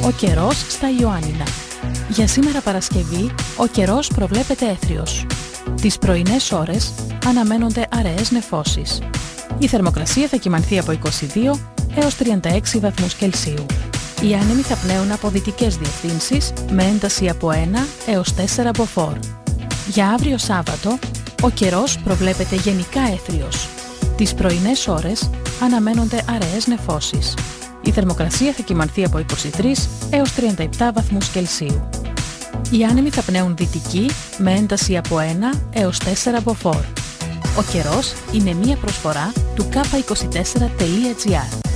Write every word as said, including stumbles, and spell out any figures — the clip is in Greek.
Ο καιρός στα Ιωάννινα. Για σήμερα Παρασκευή, ο καιρός προβλέπεται έθριος. Τις πρωινές ώρες αναμένονται αραιές νεφώσεις. Η θερμοκρασία θα κυμανθεί από είκοσι δύο έως τριάντα έξι βαθμούς Κελσίου. Οι άνεμοι θα πνέουν από δυτικές διευθύνσεις με ένταση από ένα έως τέσσερα μποφόρ. Για αύριο Σάββατο, ο καιρός προβλέπεται γενικά έθριος. Τις πρωινές ώρες αναμένονται αραιές νεφώσεις. Η θερμοκρασία θα κυμανθεί από είκοσι τρεις έως τριάντα επτά βαθμούς Κελσίου. Οι άνεμοι θα πνέουν δυτικοί με ένταση από ένα έως τέσσερα μποφόρ. Ο καιρός είναι μία προσφορά του κάπα είκοσι τέσσερα τελεία τζι άρ.